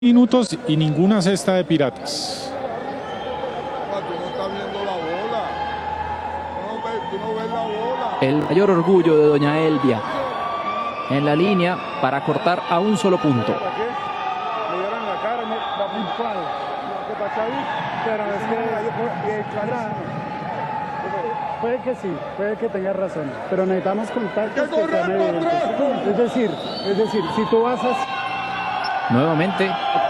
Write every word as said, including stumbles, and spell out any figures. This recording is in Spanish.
Minutos y ninguna cesta de Piratas. Tú no estás viendo la bola. Tú no ves, tú no ves la bola. El mayor orgullo de doña Elvia en la línea para cortar a un solo punto. ¿Para qué? Le dieron la cara, no, la puntual. ¿Qué pasa ahí? Pero es que eh, cuadrado. Puede que sí, puede que tenga razón, pero necesitamos contactos que sean evidentes. Es decir, es decir, si tú vas a... Nuevamente